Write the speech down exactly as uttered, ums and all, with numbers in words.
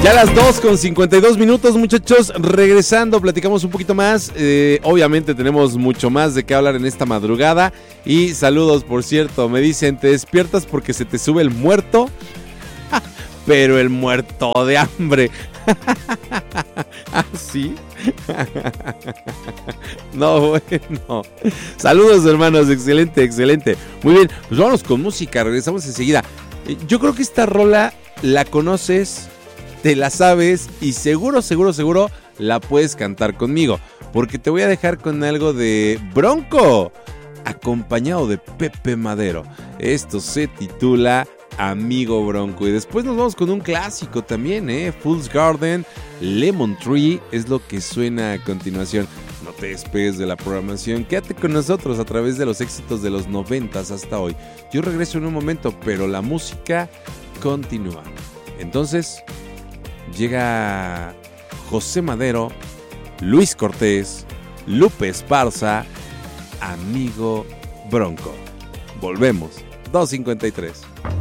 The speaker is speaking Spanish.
Ya las dos con cincuenta y dos minutos, muchachos. Regresando, platicamos un poquito más. Eh, obviamente tenemos mucho más de qué hablar en esta madrugada. Y saludos, por cierto. Me dicen, ¿te despiertas porque se te sube el muerto? Pero el muerto de hambre. ¿Ah, sí? No, bueno. Saludos, hermanos. Excelente, excelente. Muy bien, pues vámonos con música. Regresamos enseguida. Yo creo que esta rola la conoces, te la sabes y seguro, seguro, seguro la puedes cantar conmigo. Porque te voy a dejar con algo de Bronco, acompañado de Pepe Madero. Esto se titula Amigo Bronco. Y después nos vamos con un clásico también, ¿eh? Fool's Garden, Lemon Tree es lo que suena a continuación. No te despegues de la programación. Quédate con nosotros a través de los éxitos de los noventas hasta hoy. Yo regreso en un momento, pero la música continúa. Entonces, llega José Madero, Luis Cortés, Lupe Esparza, Amigo Bronco. Volvemos. dos cincuenta y tres.